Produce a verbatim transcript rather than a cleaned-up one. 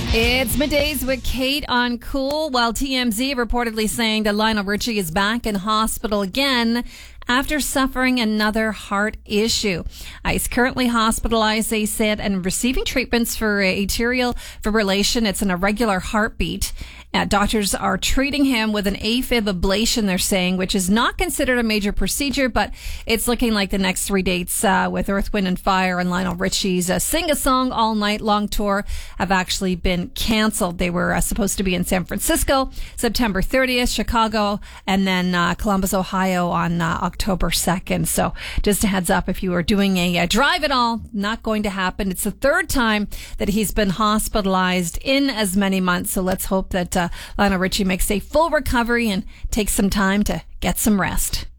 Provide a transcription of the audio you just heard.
It's middays with Kate on Cool, while T M Z reportedly saying that Lionel Richie is back in hospital again after suffering another heart issue. Uh, he's currently hospitalized, they said, and receiving treatments for atrial fibrillation. It's an irregular heartbeat. Uh, doctors are treating him with an AFib ablation, they're saying, which is not considered a major procedure, but it's looking like the next three dates uh, with Earth, Wind and Fire and Lionel Richie's uh, Sing a Song All Night Long tour have actually been canceled. They were uh, supposed to be in San Francisco September thirtieth, Chicago, and then uh, Columbus, Ohio on uh, October second. So just a heads up, if you are doing a, a drive at all, not going to happen. It's the third time that he's been hospitalized in as many months. So let's hope that uh, Lionel Richie makes a full recovery and takes some time to get some rest.